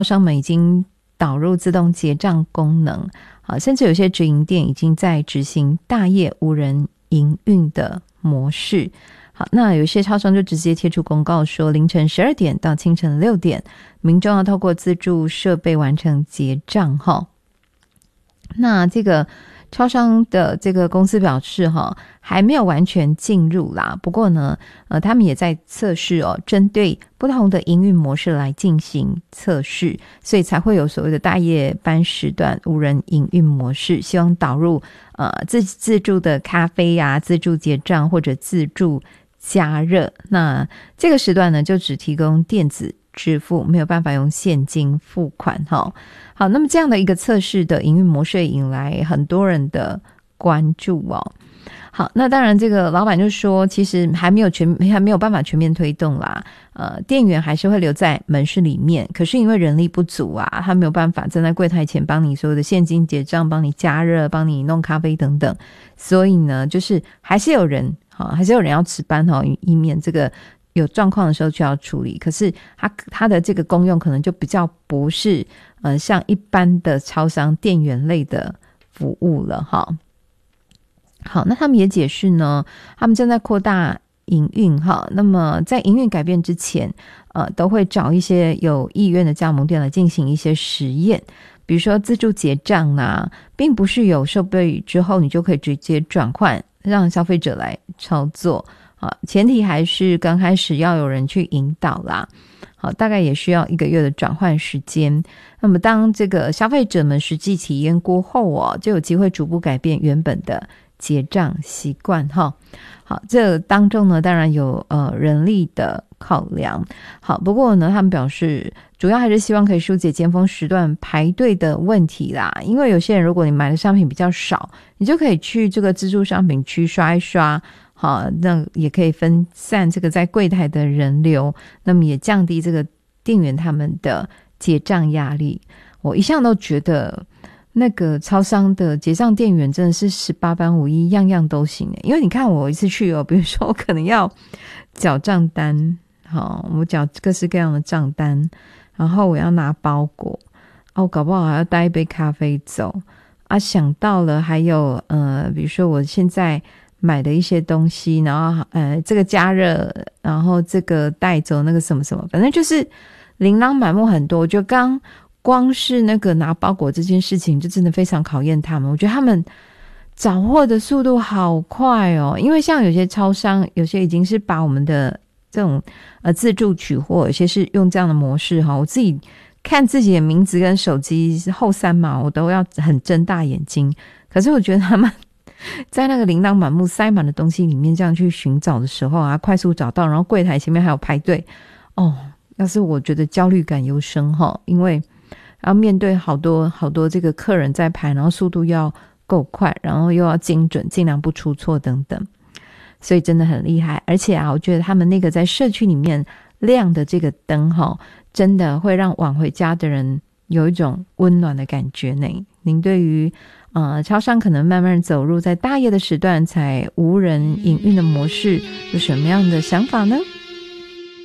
商们已经导入自动结账功能，好，甚至有些直营店已经在执行大夜无人营运的模式。好，那有些超商就直接贴出公告说，凌晨12点到清晨6点，民众要透过自助设备完成结账。那这个超商的这个公司表示还没有完全进入啦，不过呢他们也在测试针对不同的营运模式来进行测试，所以才会有所谓的大夜班时段无人营运模式，希望导入自助的咖啡啊，自助结账或者自助加热。那这个时段呢就只提供电子支付，没有办法用现金付款。好，那么这样的一个测试的营运模式引来很多人的关注。好，那当然这个老板就说其实还没有办法全面推动啦，店员还是会留在门市里面，可是因为人力不足啊，他没有办法站在柜台前帮你所有的现金结账，帮你加热，帮你弄咖啡等等，所以呢就是还是有人要值班以免这个有状况的时候就要处理，可是它的这个功用可能就比较不是像一般的超商店员类的服务了。好，那他们也解释呢，他们正在扩大营运那么在营运改变之前都会找一些有意愿的加盟店来进行一些实验，比如说自助结账啊，并不是有设备之后你就可以直接转换让消费者来操作，前提还是刚开始要有人去引导啦。好，大概也需要1个月的转换时间。那么当这个消费者们实际体验过后就有机会逐步改变原本的结账习惯。好，这当中呢当然有人力的考量。好，不过呢他们表示主要还是希望可以疏解尖峰时段排队的问题啦，因为有些人如果你买的商品比较少，你就可以去这个自助商品区刷一刷，好，那也可以分散这个在柜台的人流，那么也降低这个店员他们的结账压力。我一向都觉得那个超商的结账店员真的是18般武艺，样样都行。因为你看我一次去比如说我可能要缴账单，我缴各式各样的账单，然后我要拿包裹，搞不好还要带一杯咖啡走想到了还有比如说我现在买的一些东西，然后这个加热，然后这个带走那个什么什么，反正就是琳琅满目很多。我觉得光是那个拿包裹这件事情就真的非常考验他们，我觉得他们找货的速度好快因为像有些超商有些已经是把我们的这种自助取货，有些是用这样的模式我自己看自己的名字跟手机后3码我都要很睁大眼睛，可是我觉得他们在那个琳琅满目塞满的东西里面这样去寻找的时候快速找到，然后柜台前面还有排队要是我觉得焦虑感尤深因为要面对好多这个客人在排，然后速度要够快，然后又要精准，尽量不出错等等，所以真的很厉害。而且我觉得他们那个在社区里面亮的这个灯真的会让晚回家的人有一种温暖的感觉呢。您对于超商可能慢慢走入在大夜的时段才无人营运的模式有什么样的想法呢？